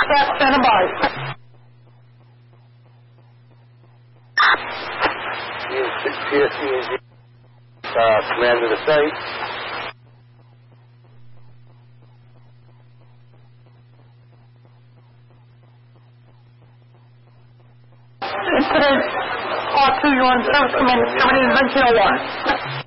Staff standing by. PSENG, command of the site. Incident R2, you're on service command 1701.